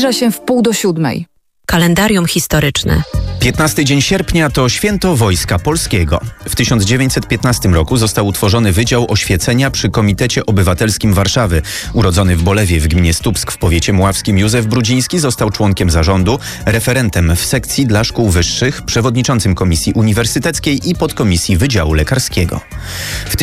zbliża się w 6:30. Kalendarium historyczne. 15 dzień sierpnia to święto Wojska Polskiego. W 1915 roku został utworzony Wydział Oświecenia przy Komitecie Obywatelskim Warszawy. Urodzony w Bolewie w gminie Stupsk w powiecie mławskim Józef Brudziński został członkiem zarządu, referentem w sekcji dla szkół wyższych, przewodniczącym Komisji Uniwersyteckiej i podkomisji Wydziału Lekarskiego. W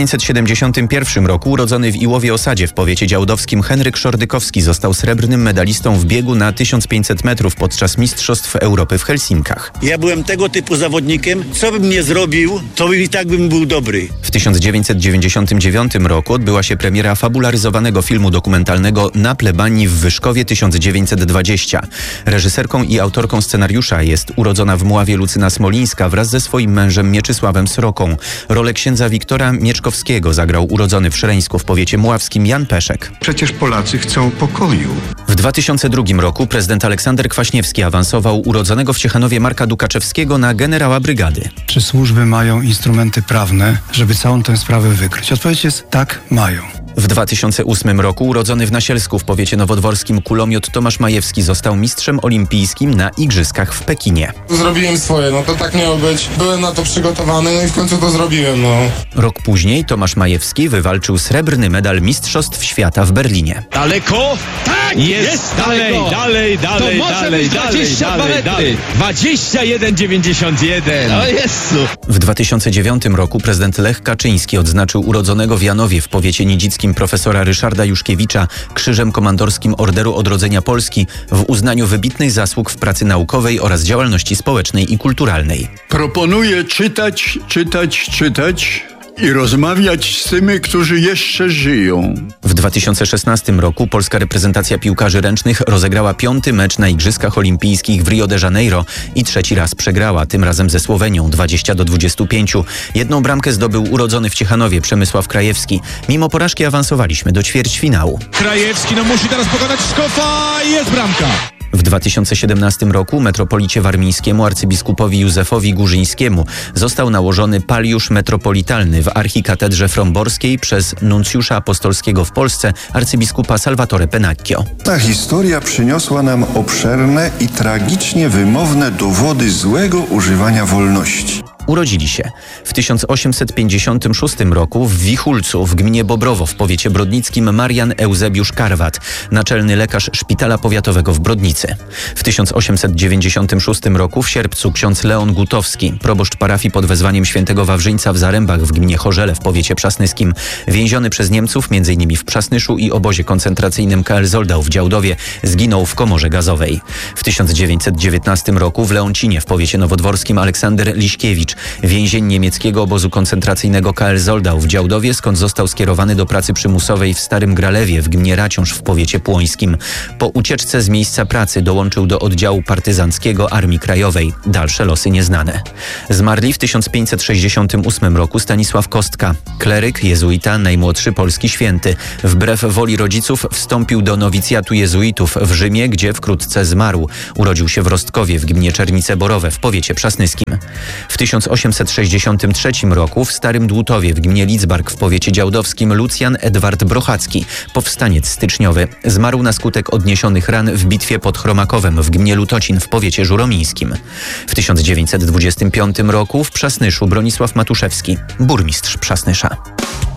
1971 roku urodzony w Iłowie Osadzie w powiecie działdowskim Henryk Szordykowski został srebrnym medalistą w biegu na 1500 metrów podczas Mistrzostw Europy w Helsinkach. Ja byłem tego typu zawodnikiem, co bym nie zrobił, to i tak bym był dobry. W 1999 roku odbyła się premiera fabularyzowanego filmu dokumentalnego Na plebanii w Wyszkowie 1920. Reżyserką i autorką scenariusza jest urodzona w Mławie Lucyna Smolińska wraz ze swoim mężem Mieczysławem Sroką. Rolę księdza Wiktora Mieczkowskiego zagrał urodzony w Szreńsku w powiecie mławskim Jan Peszek. Przecież Polacy chcą pokoju. W 2002 roku prezydent Aleksander Kwaśniewski awansował urodzonego w Ciechanowie Marka Dukaczewskiego na generała brygady. Czy służby mają instrumenty prawne, żeby całą tę sprawę wykryć? Odpowiedź jest tak, mają. W 2008 roku urodzony w Nasielsku w powiecie nowodworskim kulomiot Tomasz Majewski został mistrzem olimpijskim na Igrzyskach w Pekinie. Zrobiłem swoje, to tak miało być. Byłem na to przygotowany, i w końcu to zrobiłem, Rok później Tomasz Majewski wywalczył srebrny medal Mistrzostw Świata w Berlinie. Daleko? Tak! Jest daleko! Dalej. To może być 22 metry. 21,91. O Jezu! W 2009 roku prezydent Lech Kaczyński odznaczył urodzonego w Janowie w powiecie nidzickim profesora Ryszarda Juszkiewicza Krzyżem Komandorskim Orderu Odrodzenia Polski w uznaniu wybitnych zasług w pracy naukowej oraz działalności społecznej i kulturalnej. Proponuję czytać i rozmawiać z tymi, którzy jeszcze żyją. W 2016 roku polska reprezentacja piłkarzy ręcznych rozegrała 5. mecz na Igrzyskach Olimpijskich w Rio de Janeiro i 3. raz przegrała, tym razem ze Słowenią 20-25. Jedną bramkę zdobył urodzony w Ciechanowie Przemysław Krajewski. Mimo porażki awansowaliśmy do ćwierćfinału. Krajewski musi teraz pokonać Szkofa i jest bramka. W 2017 roku metropolicie warmińskiemu arcybiskupowi Józefowi Górzyńskiemu został nałożony paliusz metropolitalny w archikatedrze fromborskiej przez nuncjusza apostolskiego w Polsce arcybiskupa Salvatore Pennacchio. Ta historia przyniosła nam obszerne i tragicznie wymowne dowody złego używania wolności. Urodzili się w 1856 roku w Wichulcu w gminie Bobrowo w powiecie brodnickim Marian Eusebiusz Karwat, naczelny lekarz szpitala powiatowego w Brodnicy. W 1896 roku w Sierpcu ksiądz Leon Gutowski, proboszcz parafii pod wezwaniem świętego Wawrzyńca w Zarębach w gminie Chorzele w powiecie przasnyskim, więziony przez Niemców m.in. w Przasnyszu i obozie koncentracyjnym KL Zoldau w Działdowie, zginął w komorze gazowej. W 1919 roku w Leoncinie w powiecie nowodworskim Aleksander Liśkiewicz, więzień niemieckiego obozu koncentracyjnego KL Zoldau w Działdowie, skąd został skierowany do pracy przymusowej w Starym Gralewie w gminie Raciąż w powiecie płońskim. Po ucieczce z miejsca pracy dołączył do oddziału partyzanckiego Armii Krajowej. Dalsze losy nieznane. Zmarli w 1568 roku Stanisław Kostka, kleryk, jezuita, najmłodszy polski święty. Wbrew woli rodziców wstąpił do nowicjatu jezuitów w Rzymie, gdzie wkrótce zmarł. Urodził się w Rostkowie w gminie Czernice Borowe w powiecie przasnyskim. W 1863 roku w Starym Dłutowie w gminie Lidzbark w powiecie działdowskim Lucjan Edward Brochacki, powstaniec styczniowy, zmarł na skutek odniesionych ran w bitwie pod Chromakowem w gminie Lutocin w powiecie żuromińskim. W 1925 roku w Przasnyszu Bronisław Matuszewski, burmistrz Przasnysza.